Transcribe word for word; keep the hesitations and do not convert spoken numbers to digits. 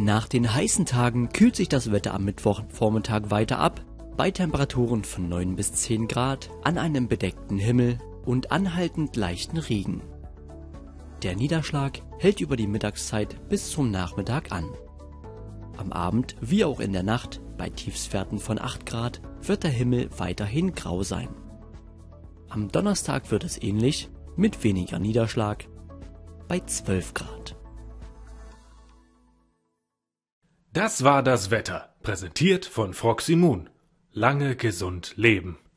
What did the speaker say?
Nach den heißen Tagen kühlt sich das Wetter am Mittwochvormittag weiter ab, bei Temperaturen von neun bis zehn Grad, an einem bedeckten Himmel und anhaltend leichten Regen. Der Niederschlag hält über die Mittagszeit bis zum Nachmittag an. Am Abend wie auch in der Nacht, bei Tiefstwerten von acht Grad, wird der Himmel weiterhin grau sein. Am Donnerstag wird es ähnlich, mit weniger Niederschlag, bei zwölf Grad. Das war das Wetter, präsentiert von Froximun. Lange gesund leben.